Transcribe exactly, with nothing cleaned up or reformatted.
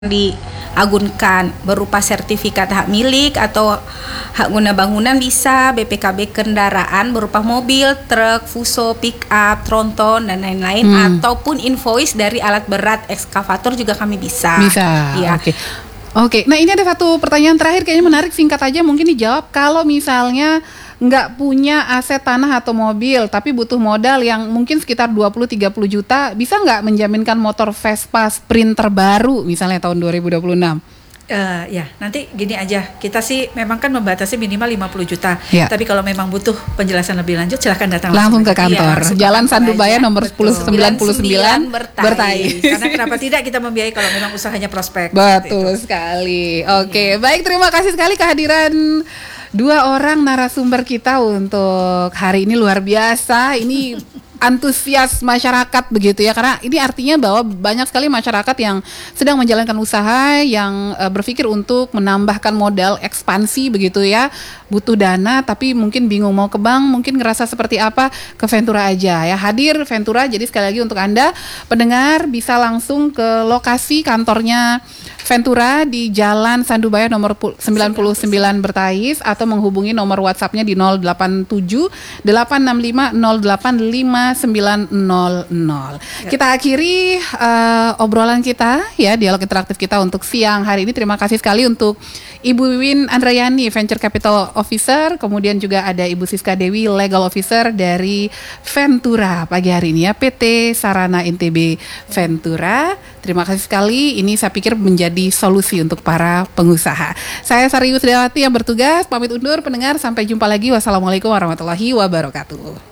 diagunkan berupa sertifikat hak milik atau hak guna bangunan bisa, B P K B kendaraan berupa mobil, truk, fuso, pick up, tronton dan lain-lain, hmm. ataupun invoice dari alat berat ekskavator juga kami bisa. Bisa. Ya. Oke. Oke. Nah, ini ada satu pertanyaan terakhir kayaknya menarik, singkat aja mungkin dijawab. Kalau misalnya nggak punya aset tanah atau mobil, tapi butuh modal yang mungkin sekitar dua puluh sampai tiga puluh juta, bisa nggak menjaminkan motor Vespa Sprint terbaru misalnya tahun dua ribu dua puluh enam? Uh, ya, nanti gini aja, kita sih memang kan membatasi minimal lima puluh juta, ya. Tapi kalau memang butuh penjelasan lebih lanjut, silahkan datang langsung, langsung ke kantor, ya, Jalan Sandubaya nomor sepuluh sembilan puluh sembilan Bertai. Karena kenapa tidak kita membiayai kalau memang usahanya prospek. Betul sekali. Oke, hmm. baik, terima kasih sekali kehadiran dua orang narasumber kita untuk hari ini, luar biasa. Ini antusias masyarakat begitu ya, karena ini artinya bahwa banyak sekali masyarakat yang sedang menjalankan usaha yang uh, berpikir untuk menambahkan modal ekspansi begitu ya, butuh dana tapi mungkin bingung mau ke bank, mungkin ngerasa seperti apa, ke Ventura aja ya. Hadir Ventura, jadi sekali lagi untuk Anda pendengar bisa langsung ke lokasi kantornya Ventura di Jalan Sandubaya nomor sembilan puluh sembilan Bertais, atau menghubungi nomor WhatsApp-nya di nol delapan tujuh delapan enam lima nol delapan lima sembilan nol nol. Kita akhiri uh, obrolan kita ya, dialog interaktif kita untuk siang hari ini. Terima kasih sekali untuk Ibu Wiwin Andrayani, Venture Capital Officer, kemudian juga ada Ibu Siska Dewi, Legal Officer dari Ventura pagi hari ini ya, P T Sarana N T B Ventura. Terima kasih sekali, ini saya pikir menjadi solusi untuk para pengusaha. Saya Sari Yusdawati yang bertugas, pamit undur pendengar, sampai jumpa lagi. Wassalamualaikum warahmatullahi wabarakatuh.